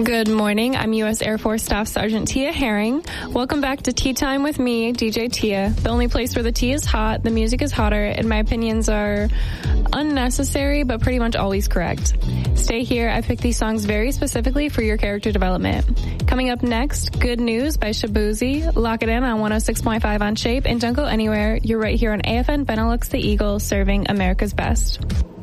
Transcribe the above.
Good morning. I'm U.S. Air Force Staff Sergeant Tia Herring. Welcome back to Tea Time with me, DJ Tia, the only place where the tea is hot, the music is hotter, and my opinions are unnecessary, but pretty much always correct. Stay here. I picked these songs very specifically for your character development. Coming up next, Good News by Shabuzi. Lock it in on 106.5 on Shape, and don't go anywhere. You're right here on AFN Benelux the Eagle, serving America's best.